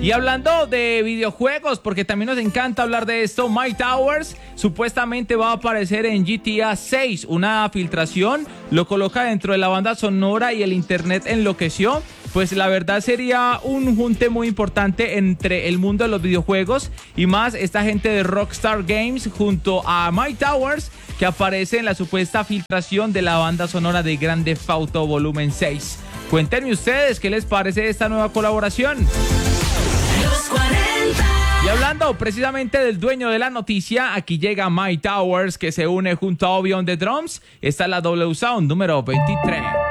Y hablando de videojuegos, porque también nos encanta hablar de esto, Mike Towers supuestamente va a aparecer en GTA 6. Una filtración lo coloca dentro de la banda sonora y el internet enloqueció. Pues la verdad sería un junte muy importante entre el mundo de los videojuegos y más esta gente de Rockstar Games junto a Mike Towers, que aparece en la supuesta filtración de la banda sonora de Grand Theft Auto Volumen 6. Cuéntenme ustedes qué les parece esta nueva colaboración. Los 40. Y hablando precisamente del dueño de la noticia, aquí llega Mike Towers, que se une junto a Obi on the Drums. Esta es la W Sound número 23.